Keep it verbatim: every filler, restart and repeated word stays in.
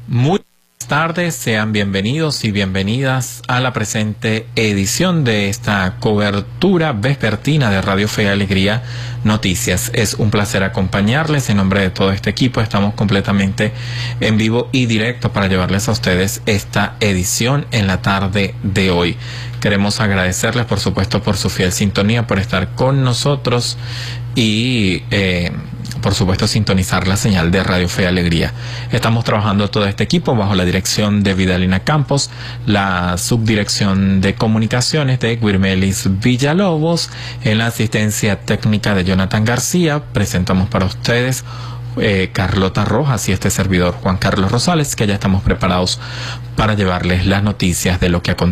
Muy buenas tardes, sean bienvenidos y bienvenidas a la presente edición de esta cobertura vespertina de Radio Fe y Alegría Noticias. Es un placer acompañarles en nombre de todo este equipo. Estamos completamente en vivo y directo para llevarles a ustedes esta edición en la tarde de hoy. Queremos agradecerles, por supuesto, por su fiel sintonía, por estar con nosotros y eh, por supuesto sintonizar la señal de Radio Fe y Alegría. Estamos trabajando todo este equipo bajo la dirección de Vidalina Campos, la subdirección de comunicaciones de Guirmelis Villalobos, en la asistencia técnica de Jonathan García. Presentamos para ustedes eh, Carlota Rojas y este servidor Juan Carlos Rosales, que ya estamos preparados para llevarles las noticias de lo que acontece